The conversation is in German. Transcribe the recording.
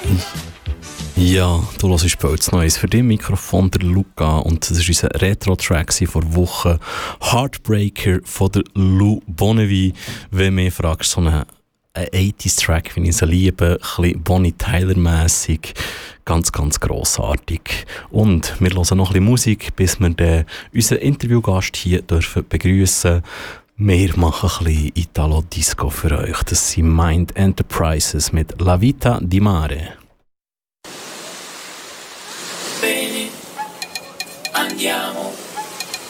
Ja, du hörst Pelz Neues. Für dich Mikrofon der Luca und das war unser Retro-Track vor Wochen. Heartbreaker von der Lou Bonnevie. Wenn du mich fragst, so einen 80s-Track, wie ich sie liebe, ein bisschen Bonnie Tyler-mässig, ganz, ganz grossartig. Und wir hören noch ein bisschen Musik, bis wir dann unseren Interviewgast hier begrüßen dürfen. Wir machen ein bisschen Italo-Disco für euch. Das sind Mind Enterprises mit La Vita di Mare.